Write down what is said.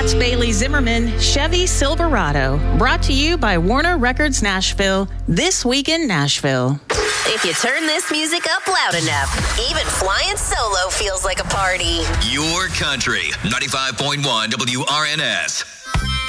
That's Bailey Zimmerman, Chevy Silverado. Brought to you by Warner Records Nashville, This Week in Nashville. If you turn this music up loud enough, even flying solo feels like a party. Your country, 95.1 WRNS.